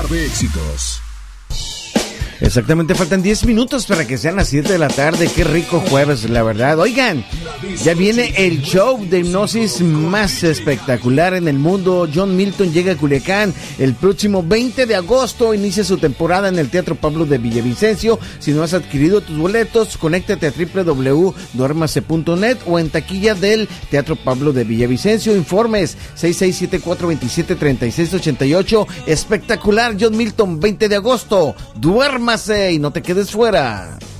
de éxitos. Exactamente, faltan 10 minutos para que sean las 7 de la tarde. Qué rico jueves, la verdad. Oigan, ya viene el show de hipnosis más espectacular en el mundo. John Milton llega a Culiacán el próximo 20 de agosto. Inicia su temporada en el Teatro Pablo de Villavicencio. Si no has adquirido tus boletos, conéctate a www.duermase.net o en taquilla del Teatro Pablo de Villavicencio. Informes 6674273688. Espectacular, John Milton, 20 de agosto. Duérmase y no te quedes fuera.